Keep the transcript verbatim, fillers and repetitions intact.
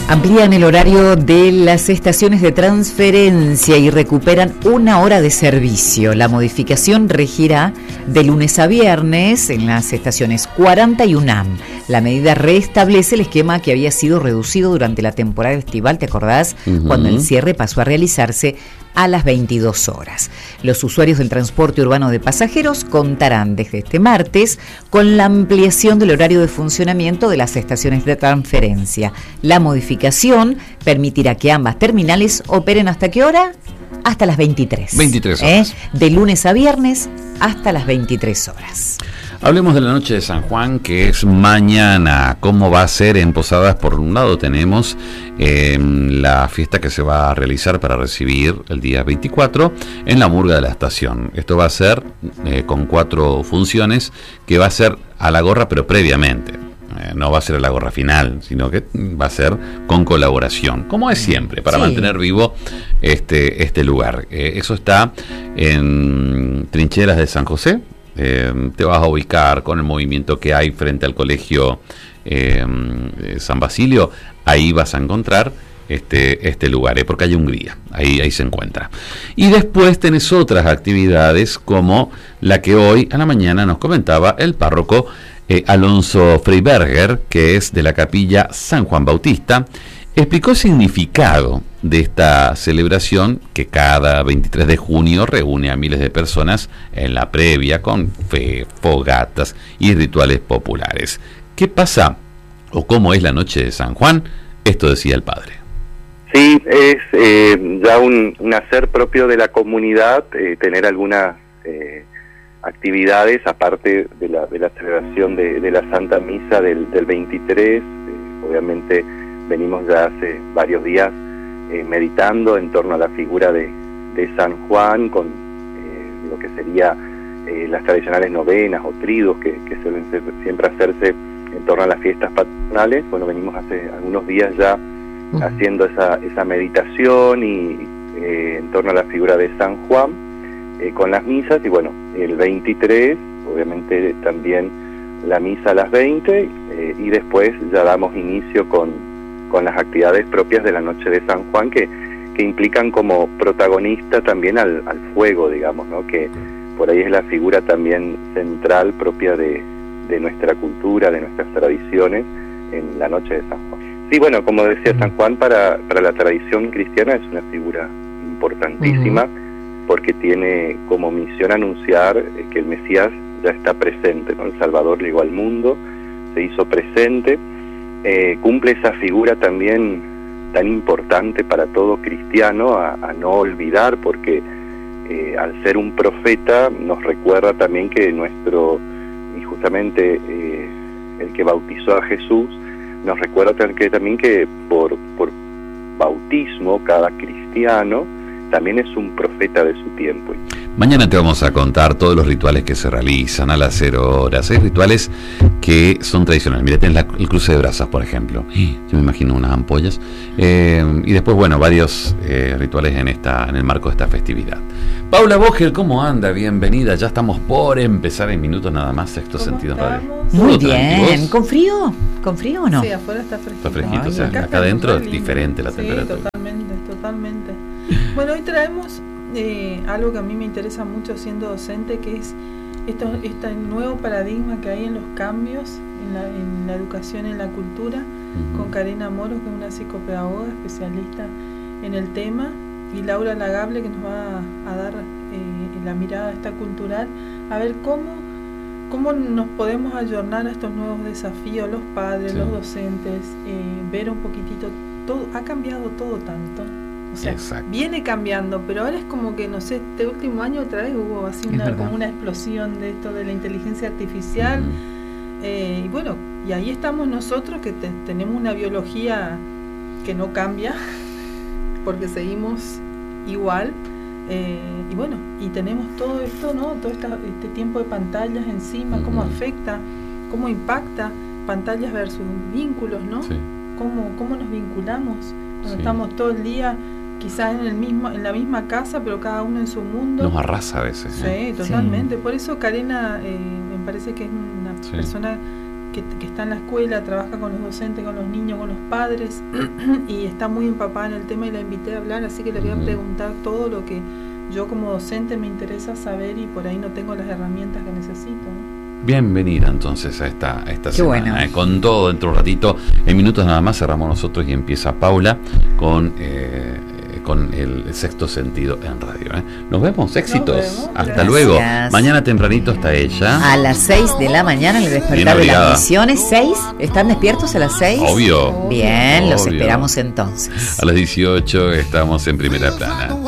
Amplían el horario de las estaciones de transferencia y recuperan una hora de servicio. La modificación regirá de lunes a viernes en las estaciones cuarenta y UNAM. La medida restablece el esquema que había sido reducido durante la temporada estival, ¿te acordás? Uh-huh. Cuando el cierre pasó a realizarse a las veintidós horas. Los usuarios del transporte urbano de pasajeros contarán desde este martes con la ampliación del horario de funcionamiento de las estaciones de transferencia. La modificación permitirá que ambas terminales operen ¿hasta qué hora? Hasta las veintitrés. veintitrés horas. ¿Eh? De lunes a viernes hasta las veintitrés horas. Hablemos de la noche de San Juan, que es mañana. ¿Cómo va a ser en Posadas? Por un lado tenemos eh, la fiesta que se va a realizar para recibir el día veinticuatro en la Murga de la Estación. Esto va a ser eh, con cuatro funciones, que va a ser a la gorra, pero previamente. Eh, no va a ser a la gorra final, sino que va a ser con colaboración, como es siempre, para sí. mantener vivo este, este lugar. Eh, eso está en Trincheras de San José. Eh, te vas a ubicar con el movimiento que hay frente al colegio eh, San Basilio. Ahí vas a encontrar este, este lugar, eh, porque hay Hungría, ahí, ahí se encuentra. Y después tenés otras actividades, como la que hoy a la mañana nos comentaba el párroco eh, Alonso Freiberger, que es de la capilla San Juan Bautista. Explicó el significado de esta celebración, que cada veintitrés de junio reúne a miles de personas en la previa con fe, fogatas y rituales populares. ¿Qué pasa o cómo es la noche de San Juan? Esto decía el padre. Sí, es eh, ya un, un hacer propio de la comunidad, eh, tener algunas eh, actividades, aparte de la, de la celebración de, de la Santa Misa del, del veintitrés, eh, obviamente venimos ya hace varios días eh, meditando en torno a la figura de, de San Juan, con eh, lo que sería eh, las tradicionales novenas o triduos que, que suelen ser, siempre hacerse en torno a las fiestas patronales. Bueno, venimos hace algunos días ya uh-huh. haciendo esa, esa meditación y eh, en torno a la figura de San Juan, eh, con las misas, y bueno, el veintitrés, obviamente también la misa a las veinte, eh, y después ya damos inicio con con las actividades propias de la noche de San Juan, que, que implican como protagonista también al, al fuego, digamos, ¿no? Que por ahí es la figura también central propia de, de nuestra cultura, de nuestras tradiciones en la noche de San Juan. Sí, bueno, como decía, San Juan para, para la tradición cristiana es una figura importantísima, uh-huh. porque tiene como misión anunciar que el Mesías ya está presente, ¿no? El Salvador llegó al mundo, se hizo presente. Eh, cumple esa figura también tan importante para todo cristiano a, a no olvidar, porque eh, al ser un profeta nos recuerda también que nuestro, y justamente eh, el que bautizó a Jesús, nos recuerda que también que por, por bautismo cada cristiano también es un profeta de su tiempo. Mañana te vamos a contar todos los rituales que se realizan a las cero horas. Hay rituales que son tradicionales. Mira, tenés la, el cruce de brasas, por ejemplo. Yo me imagino unas ampollas. Eh, y después, bueno, varios eh, rituales en esta en el marco de esta festividad. Paula Vogel, ¿cómo anda? Bienvenida. Ya estamos por empezar en minutos nada más. Sexto Sentido Radio. Muy bien. ¿Con frío? ¿Con frío o no? Sí, afuera está fresquito. Está fresquito. Ay, o sea, acá, acá adentro es diferente la sí, temperatura. Totalmente, totalmente. Bueno, hoy traemos eh, algo que a mí me interesa mucho siendo docente, que es esto, este nuevo paradigma que hay en los cambios en la, en la educación, en la cultura, uh-huh. con Karina Moro, que es una psicopedagoga especialista en el tema, y Laura Lagable, que nos va a, a dar eh, la mirada esta cultural, a ver cómo, cómo nos podemos ayornar a estos nuevos desafíos, los padres, sí. los docentes, eh, ver un poquitito, todo ha cambiado todo tanto. O sea, exacto. Viene cambiando, pero ahora es como que, no sé, este último año otra vez hubo así una, como una explosión de esto de la inteligencia artificial. Uh-huh. eh, y bueno, y ahí estamos nosotros que te, tenemos una biología que no cambia, porque seguimos igual. Eh, y bueno, y tenemos todo esto, ¿no? Todo esta, este tiempo de pantallas encima, uh-huh. cómo afecta, cómo impacta, pantallas versus vínculos, ¿no? Sí. Cómo, cómo nos vinculamos cuando sí. estamos todo el día quizás en el mismo en la misma casa, pero cada uno en su mundo. Nos arrasa a veces. Sí, ¿eh? totalmente. Sí. Por eso Karina eh, me parece que es una sí. persona que, que está en la escuela, trabaja con los docentes, con los niños, con los padres y está muy empapada en el tema y la invité a hablar, así que le voy a preguntar todo lo que yo como docente me interesa saber y por ahí no tengo las herramientas que necesito, ¿no? Bienvenida entonces a esta, a esta Qué semana, bueno. eh, con todo dentro de un ratito, en minutos nada más cerramos nosotros y empieza Paula con, eh, con el sexto sentido en radio. ¿eh? Nos vemos, éxitos, Nos vemos. hasta Gracias. luego. Mañana tempranito está ella. A las seis de la mañana, el Bien despertar de obligada. las misiones. ¿Seis? ¿Están despiertos a las seis? Obvio. Bien, los Obvio. esperamos entonces. A las dieciocho estamos en Primera Plana.